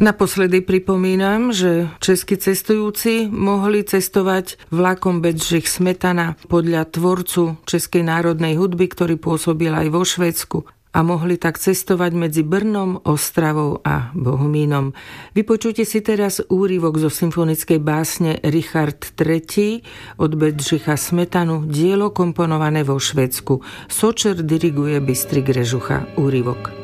Naposledy pripomínam, že českí cestujúci mohli cestovať vlakom Bedřich Smetana podľa tvorcu českej národnej hudby, ktorý pôsobil aj vo Švédsku, a mohli tak cestovať medzi Brnom, Ostravou a Bohumínom. Vypočujte si teraz úryvok zo symfonickej básne Richard III. Od Bedřicha Smetanu, dielo komponované vo Švédsku. Sočer diriguje Bystrik Režucha. Úryvok.